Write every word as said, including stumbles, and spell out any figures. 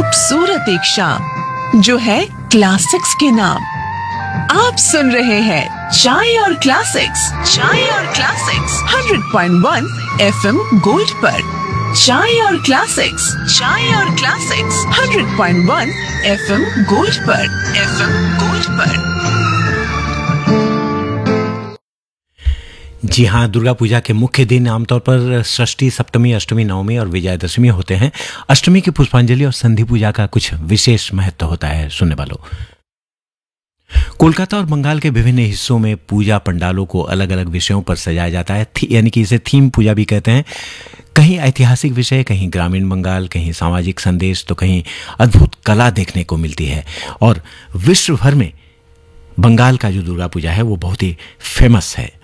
खूबसूरत एक शाम जो है क्लासिक्स के नाम। आप सुन रहे हैं चाय और क्लासिक्स, चाय और classics hundred point one FM gold पर। चाय और क्लासिक्स, चाय और classics hundred point one FM gold पर, एफएम गोल्ड पर। जी हाँ, दुर्गा पूजा के मुख्य दिन आमतौर पर षष्ठी, सप्तमी, अष्टमी, नवमी और विजयादशमी होते हैं। अष्टमी की पुष्पांजलि और संधि पूजा का कुछ विशेष महत्व होता है। सुनने वालों, कोलकाता और बंगाल के विभिन्न हिस्सों में पूजा पंडालों को अलग अलग विषयों पर सजाया जाता है, यानी कि इसे थीम पूजा भी कहते हैं। कहीं ऐतिहासिक विषय, कहीं ग्रामीण बंगाल, कहीं सामाजिक संदेश, तो कहीं अद्भुत कला देखने को मिलती है। और विश्व भर में बंगाल का जो दुर्गा पूजा है वो बहुत ही फेमस है।